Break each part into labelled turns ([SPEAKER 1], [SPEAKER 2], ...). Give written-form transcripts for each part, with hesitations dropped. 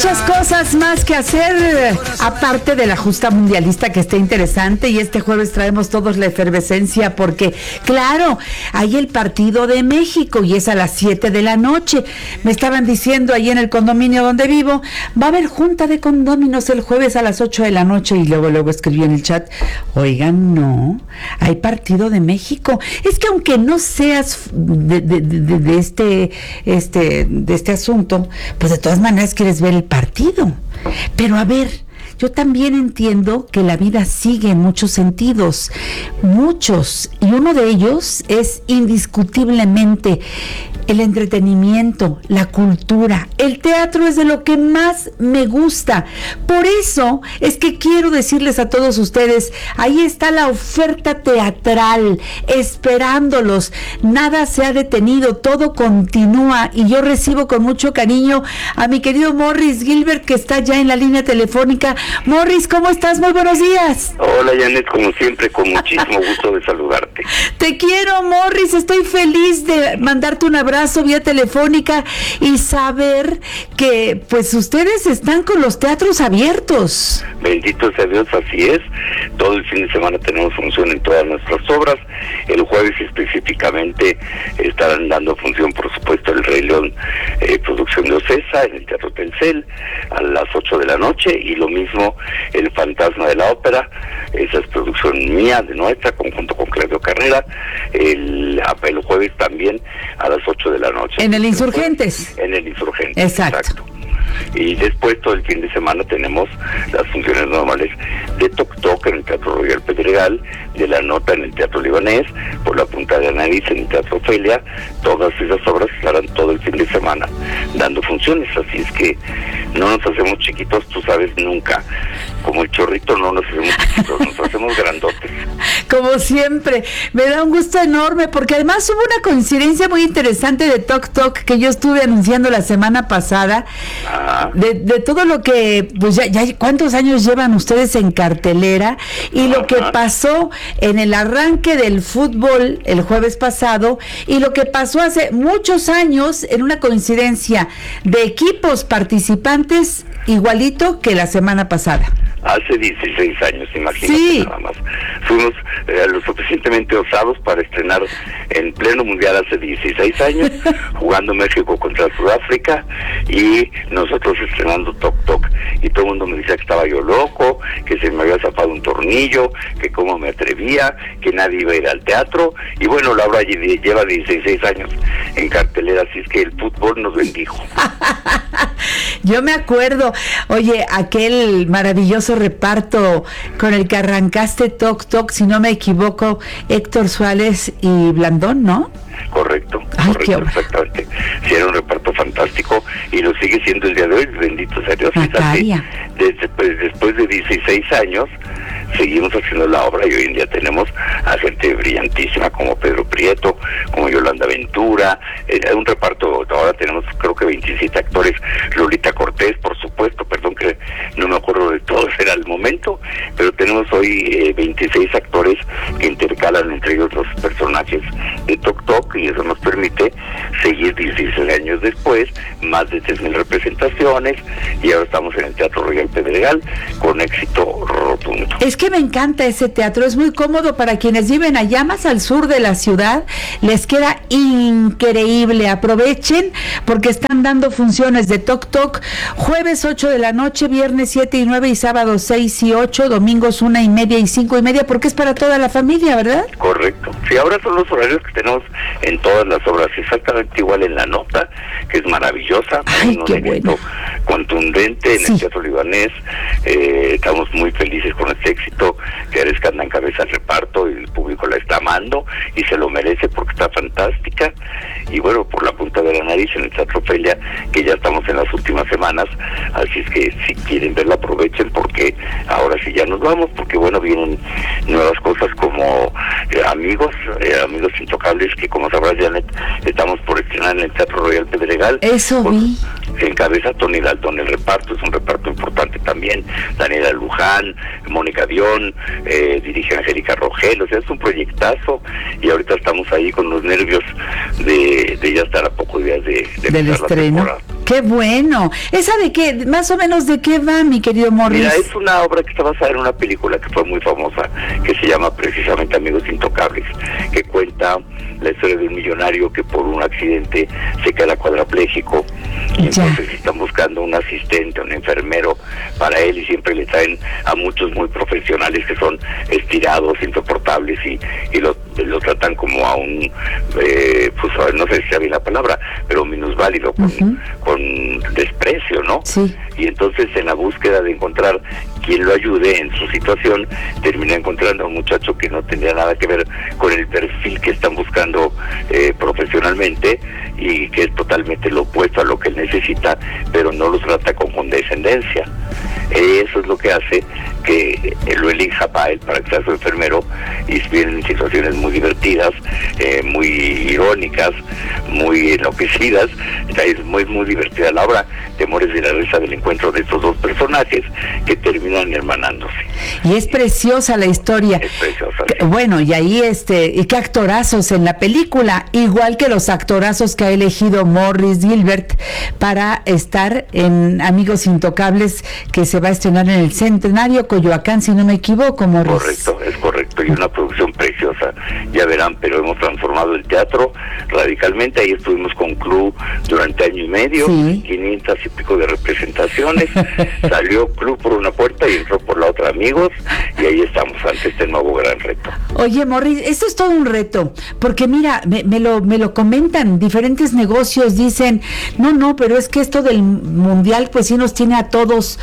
[SPEAKER 1] muchas cosas más que hacer, aparte de la justa mundialista que está interesante, y este jueves traemos todos la efervescencia porque, claro, hay el partido de México y es a las 7 de la noche. Me estaban diciendo ahí en el condominio donde vivo, va a haber junta de condóminos el jueves a las 8 de la noche, y luego escribí en el chat, oigan, no, hay partido de México. Es que aunque no seas de este asunto, pues de todas maneras quieres ver el partido. Pero a ver, yo también entiendo que la vida sigue en muchos sentidos, muchos, y uno de ellos es indiscutiblemente el entretenimiento, la cultura. El teatro es de lo que más me gusta. Por eso es que quiero decirles a todos ustedes, ahí está la oferta teatral, esperándolos. Nada se ha detenido, todo continúa, y yo recibo con mucho cariño a mi querido Morris Gilbert, que está ya en la línea telefónica. Morris, ¿cómo estás? Muy buenos días.
[SPEAKER 2] Hola, Janet, como siempre, con muchísimo gusto de saludarte.
[SPEAKER 1] Te quiero, Morris, estoy feliz de mandarte un abrazo vía telefónica y saber que pues ustedes están con los teatros abiertos.
[SPEAKER 2] Bendito sea Dios, así es. Todo el fin de semana tenemos función en todas nuestras obras. El jueves específicamente estarán dando función, por supuesto, El Rey León, producción de Ocesa, en el Teatro Telcel, a las 8 de la noche, y lo mismo El Fantasma de la Ópera, esa es producción mía, de nuestra, conjunto con Claudio Carrera, el jueves también a las 8 de la noche.
[SPEAKER 1] En el Insurgentes.
[SPEAKER 2] En el Insurgentes,
[SPEAKER 1] exacto.
[SPEAKER 2] Y después todo el fin de semana tenemos las funciones normales de Toc Toc en el Teatro Royal Pedregal, de La Nota en el Teatro Libanés, Por la Punta de la Nariz en el Teatro Ofelia. Todas esas obras estarán todo el fin de semana dando funciones, así es que no nos hacemos chiquitos, tú sabes, nunca. Como el chorrito no nos hacemos chiquitos, nos hacemos grandotes.
[SPEAKER 1] Como siempre, me da un gusto enorme, porque además hubo una coincidencia muy interesante de Toc Toc que yo estuve anunciando la semana pasada. De todo lo que, pues ya ¿cuántos años llevan ustedes en cartelera? Y lo que pasó en el arranque del fútbol el jueves pasado, y lo que pasó hace muchos años en una coincidencia de equipos participantes igualito que la semana pasada.
[SPEAKER 2] Hace 16 años, imagínate, sí. Nada más. Fuimos lo suficientemente osados para estrenar en pleno mundial hace 16 años, jugando México contra Sudáfrica, y nosotros estrenando Toc Toc. Y todo el mundo me decía que estaba yo loco, que se me había zafado un tornillo, que cómo me atrevía, que nadie iba a ir al teatro. Y bueno, Laura lleva 16 años en cartelera, así es que el fútbol nos bendijo.
[SPEAKER 1] Yo me acuerdo, oye, aquel maravilloso reparto con el que arrancaste Toc Toc, si no me equivoco, Héctor Suárez y Blandón, ¿no?
[SPEAKER 2] Correcto,
[SPEAKER 1] ay,
[SPEAKER 2] correcto, exactamente. Sí, era un reparto fantástico y lo sigue siendo el día de hoy, bendito sea Dios. Después de 16 años seguimos haciendo la obra, y hoy en día tenemos a gente brillantísima como Pedro Prieto, como Yolanda Ventura, un reparto, ahora tenemos creo que 27 actores, Lolita Cortés, por supuesto, perdón que no me acuerdo de todos, era el momento, pero tenemos hoy 26 actores que intercalan entre ellos los personajes de Toc Toc, y eso nos permite seguir 16 años después, más de 3,000 representaciones, y ahora estamos en el Teatro Royal Pedregal con éxito rotundo.
[SPEAKER 1] Es que me encanta ese teatro, es muy cómodo para quienes viven allá más al sur de la ciudad, les queda increíble. Aprovechen porque están dando funciones de Toc Toc jueves 8 de la noche, viernes 7 y 9 y sábado 6 y 8, domingos 1:30 y 5:30, porque es para toda la familia, ¿verdad?
[SPEAKER 2] Correcto. Sí, ahora son los horarios que tenemos en todas las obras, exactamente igual en La Nota, que es maravillosa.
[SPEAKER 1] Ay, qué bueno.
[SPEAKER 2] Contundente en el Teatro Libanés. Estamos muy felices con este éxito, que eres que anda en cabeza al reparto, y el público la está amando y se lo merece porque está fantástica. Y bueno, Por la Punta de la Nariz en el Teatro Ofelia, que ya estamos en las últimas semanas, así es que si quieren verla aprovechen, porque ahora sí ya nos vamos, porque bueno, vienen nuevas cosas como Amigos Intocables, que como sabrás, Janet, estamos por estrenar en el Teatro Royal Pedregal.
[SPEAKER 1] Eso vi.
[SPEAKER 2] Encabeza Tony Dalton el reparto, es un reparto importante también, Daniela Luján, Mónica Dion, dirige Angélica Rogel, o sea, es un proyectazo, y ahorita estamos ahí con los nervios de ya estar a pocos días de
[SPEAKER 1] del estreno. ¡Qué bueno! ¿Esa de qué, más o menos de qué va, mi querido Morris?
[SPEAKER 2] Mira, es una obra que está basada en una película que fue muy famosa, que se llama precisamente Amigos Intocables, que cuenta la historia de un millonario que por un accidente se queda cuadrapléjico, y entonces están buscando un asistente, un enfermero para él, y siempre le traen a muchos muy profesionales que son estirados, insoportables, y lo tratan como a un, pues no sé si sabe la palabra, pero minusválido, con desprecio, ¿no?
[SPEAKER 1] Sí.
[SPEAKER 2] Y entonces en la búsqueda de encontrar quien lo ayude en su situación, termina encontrando a un muchacho que no tenía nada que ver con el perfil que están buscando profesionalmente, y que es totalmente lo opuesto a lo que él necesita, pero no lo trata con condescendencia. Eso es lo que hace que lo elija para él, para que sea su enfermero, y vienen situaciones muy divertidas, muy irónicas, muy enloquecidas. Es muy, muy divertida la obra. Te mueres de la risa del encuentro de estos dos personajes que terminan hermanándose.
[SPEAKER 1] Y es preciosa la historia.
[SPEAKER 2] Es preciosa. Sí.
[SPEAKER 1] Bueno, y ahí y qué actorazos en la película, igual que los actorazos que ha elegido Morris Gilbert para estar en Amigos Intocables, que se va a estrenar en el Centenario Coyoacán, si no me equivoco, Morris.
[SPEAKER 2] Correcto, es correcto, y una producción preciosa, ya verán, pero hemos transformado el teatro radicalmente. Ahí estuvimos con Club durante año y medio, 500 y pico de representaciones, salió Club por una puerta y entró por la otra Amigos, y ahí estamos ante este nuevo gran reto.
[SPEAKER 1] Oye, Morris, esto es todo un reto, porque mira, me lo comentan, diferentes negocios dicen, no, pero es que esto del mundial pues sí nos tiene a todos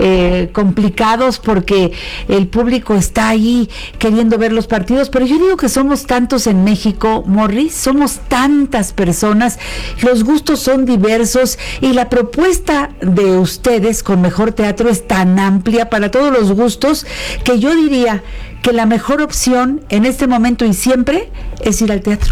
[SPEAKER 1] complicados, porque el público está ahí queriendo ver los partidos, pero yo digo que somos tantos en México, Morris, somos tantas personas, los gustos son diversos, y la propuesta de ustedes con Mejor Teatro es tan amplia para todos los gustos, que yo diría que la mejor opción en este momento y siempre es ir al teatro.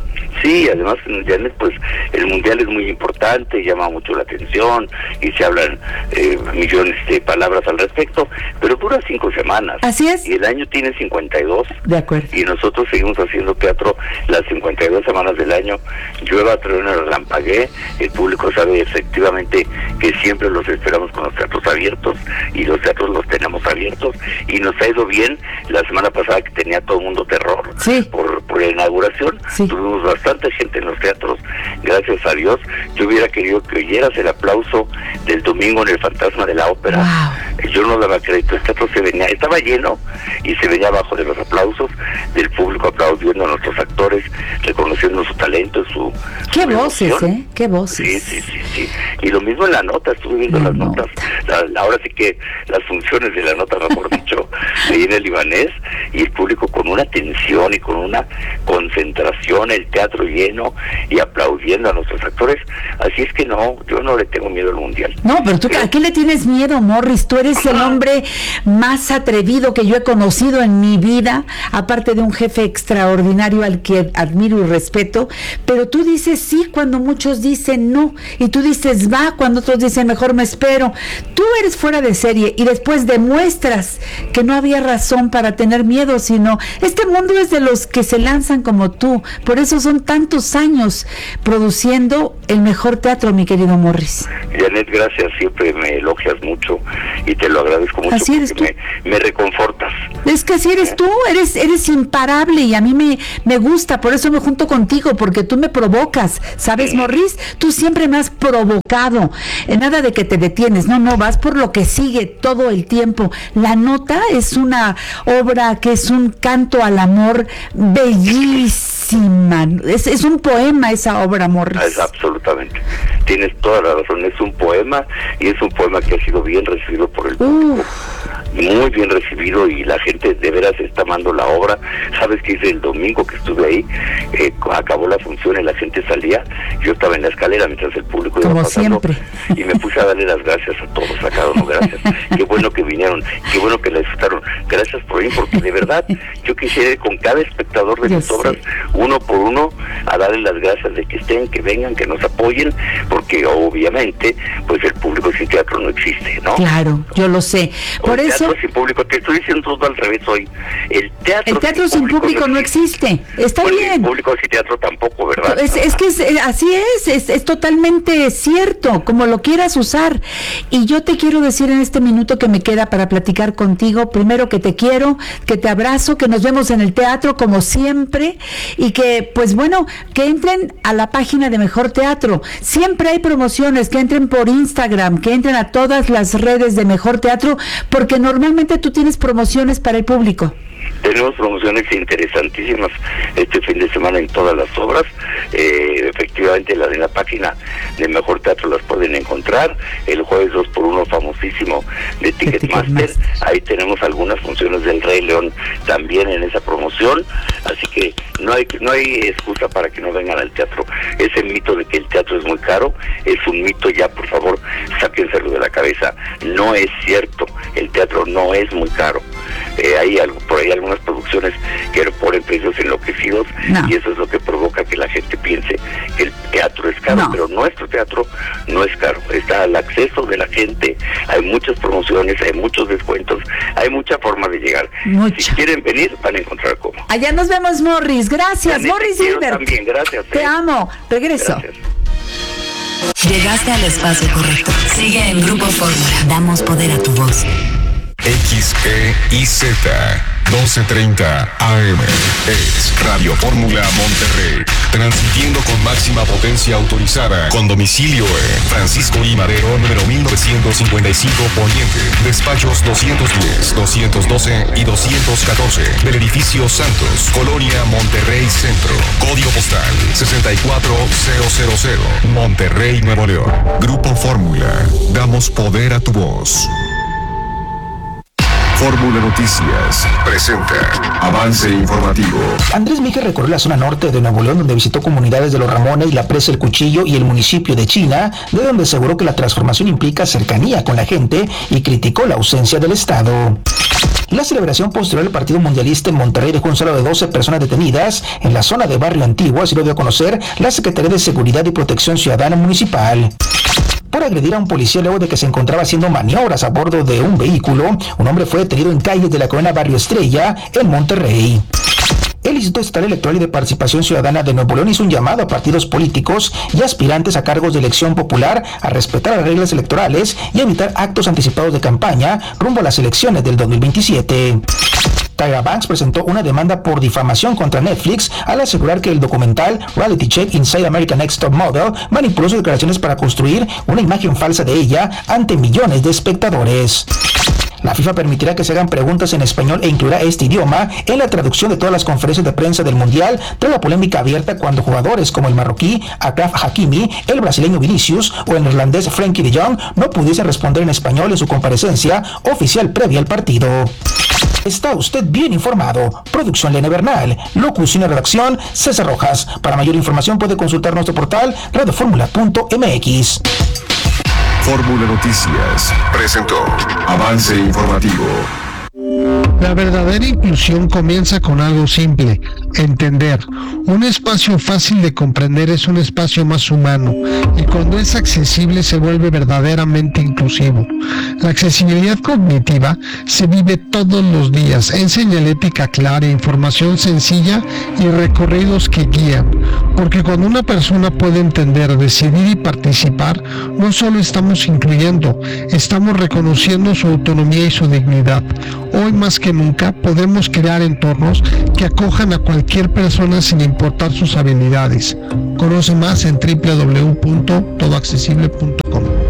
[SPEAKER 2] Sí, además, Janet, pues el mundial es muy importante, llama mucho la atención y se hablan millones de palabras al respecto, pero dura 5 semanas.
[SPEAKER 1] Así es.
[SPEAKER 2] Y el año tiene 52.
[SPEAKER 1] De acuerdo.
[SPEAKER 2] Y nosotros seguimos haciendo teatro las 52 semanas del año. Llueva, truene, relampaguee, el público sabe efectivamente que siempre los esperamos con los teatros abiertos, y los teatros los tenemos abiertos, y nos ha ido bien. La semana pasada, que tenía todo el mundo terror por la inauguración, tuvimos bastante gente en los teatros, gracias a Dios. Yo hubiera querido que oyeras el aplauso del domingo en el Fantasma de la Ópera.
[SPEAKER 1] Wow.
[SPEAKER 2] Yo no daba crédito, el teatro estaba lleno, y se venía abajo de los aplausos del público, aplaudiendo a nuestros actores, reconociendo su talento, su
[SPEAKER 1] qué voces, qué voces.
[SPEAKER 2] Sí. Y lo mismo en la nota, estuve viendo las notas, ahora sí que las funciones de la nota, mejor dicho, ahí en el Libanés, y el público con una atención y con una concentración, el teatro lleno y aplaudiendo a nuestros actores. Así es que no, yo no le tengo miedo al mundial.
[SPEAKER 1] No, pero tú, ¿a qué le tienes miedo, Morris? Tú eres el hombre más atrevido que yo he conocido en mi vida, aparte de un jefe extraordinario al que admiro y respeto, pero tú dices sí cuando muchos dicen no, y tú dices va cuando otros dicen mejor me espero. Tú eres fuera de serie, y después demuestras que no había razón para tener miedo, sino este mundo es de los que se lanzan como tú. Por eso son tantos años produciendo el mejor teatro, mi querido Morris.
[SPEAKER 2] Janet, gracias, siempre me elogias mucho y te lo agradezco mucho.
[SPEAKER 1] Así eres tú.
[SPEAKER 2] Me reconfortas.
[SPEAKER 1] Es que así eres tú, eres imparable, y a mí me gusta, por eso me junto contigo, porque tú me provocas, ¿sabes, Morris? Tú siempre me has provocado, nada de que te detienes, no, vas por lo que sigue todo el tiempo. La Nota es una obra que es un canto al amor bellísima, es un poema esa obra, Morris.
[SPEAKER 2] Es absolutamente, tienes toda la razón, es un poema, y es un poema que ha sido bien recibido por el público. Muy bien recibido, y la gente de veras está amando la obra. Sabes que hice el domingo que estuve ahí, acabó la función y la gente salía, yo estaba en la escalera mientras el público iba pasando, siempre, y me puse a darle las gracias a todos, a cada uno, gracias, qué bueno que vinieron, qué bueno que la disfrutaron, gracias por ir, porque de verdad yo quisiera ir con cada espectador de mis obras, uno por uno, a darle las gracias de que estén, que vengan, que nos apoyen, porque obviamente pues el público sí teatro no existe, ¿no?
[SPEAKER 1] Claro, yo lo sé. Por eso...
[SPEAKER 2] teatro sin público, te estoy diciendo todo al revés hoy. El teatro
[SPEAKER 1] sin público no existe. Está bien.
[SPEAKER 2] Sin público sin teatro tampoco, ¿verdad?
[SPEAKER 1] Así es totalmente cierto, como lo quieras usar. Y yo te quiero decir en este minuto que me queda para platicar contigo, primero que te quiero, que te abrazo, que nos vemos en el teatro como siempre, y que, pues bueno, que entren a la página de Mejor Teatro. Siempre hay promociones, que entren por Instagram, que entren a todas las redes de Mejor Teatro, porque normalmente tú tienes promociones para el público.
[SPEAKER 2] Tenemos promociones interesantísimas este fin de semana en todas las obras. Efectivamente, en la página de Mejor Teatro las pueden encontrar. El jueves 2x1 famosísimo de Ticketmaster. Ahí tenemos algunas funciones del Rey León también en esa promoción. Así que no hay excusa para que no vengan al teatro. Ese mito de que el teatro es muy caro es un mito ya, por favor, sáquenselo de la cabeza. No es cierto. El teatro no es muy caro. Hay por ahí algunas producciones que ponen precios enloquecidos, y eso es lo que provoca que la gente piense que el teatro es caro, pero nuestro teatro no es caro, está al acceso de la gente, hay muchas promociones, hay muchos descuentos, hay mucha forma de llegar. Si quieren venir, van a encontrar cómo.
[SPEAKER 1] Allá nos vemos, Morris. Gracias, Morris Silver.
[SPEAKER 2] También, gracias.
[SPEAKER 1] Te amo. Regreso.
[SPEAKER 2] Gracias.
[SPEAKER 3] Llegaste al espacio correcto. Sigue en Grupo Fórmula. Damos poder a tu voz.
[SPEAKER 4] XEIZ 1230 AM es Radio Fórmula Monterrey, transmitiendo con máxima potencia autorizada, con domicilio en Francisco I. Madero, número 1955 Poniente, despachos 210, 212 y 214 del edificio Santos, Colonia Monterrey Centro, código postal 64000, Monterrey, Nuevo León. Grupo Fórmula, damos poder a tu voz. Fórmula Noticias presenta avance informativo.
[SPEAKER 5] Andrés Miguel recorrió la zona norte de Nuevo León, donde visitó comunidades de Los Ramones, La Presa, El Cuchillo y el municipio de China, de donde aseguró que la transformación implica cercanía con la gente y criticó la ausencia del Estado. La celebración posterior al partido mundialista en Monterrey dejó un saldo de 12 personas detenidas en la zona de Barrio Antiguo, así lo dio a conocer la Secretaría de Seguridad y Protección Ciudadana Municipal. Por agredir a un policía luego de que se encontraba haciendo maniobras a bordo de un vehículo, un hombre fue detenido en calles de la colonia Barrio Estrella, en Monterrey. El Instituto Estatal Electoral y de Participación Ciudadana de Nuevo León hizo un llamado a partidos políticos y aspirantes a cargos de elección popular a respetar las reglas electorales y evitar actos anticipados de campaña rumbo a las elecciones del 2027. Tyra Banks presentó una demanda por difamación contra Netflix al asegurar que el documental Reality Check Inside American Next Top Model manipuló sus declaraciones para construir una imagen falsa de ella ante millones de espectadores. La FIFA permitirá que se hagan preguntas en español e incluirá este idioma en la traducción de todas las conferencias de prensa del Mundial, tras la polémica abierta cuando jugadores como el marroquí Achraf Hakimi, el brasileño Vinicius o el neerlandés Frenkie de Jong no pudiesen responder en español en su comparecencia oficial previa al partido. Está usted bien informado. Producción Lene Bernal. Locución y redacción César Rojas. Para mayor información puede consultar nuestro portal radioformula.mx.
[SPEAKER 4] Fórmula Noticias presentó avance informativo.
[SPEAKER 6] La verdadera inclusión comienza con algo simple: entender. Un espacio fácil de comprender es un espacio más humano, y cuando es accesible se vuelve verdaderamente inclusivo. La accesibilidad cognitiva se vive todos los días en señalética clara, información sencilla y recorridos que guían, porque cuando una persona puede entender, decidir y participar, no solo estamos incluyendo, estamos reconociendo su autonomía y su dignidad. Hoy más que nunca podemos crear entornos que acojan a cualquier persona sin importar sus habilidades. Conoce más en www.todoaccesible.com.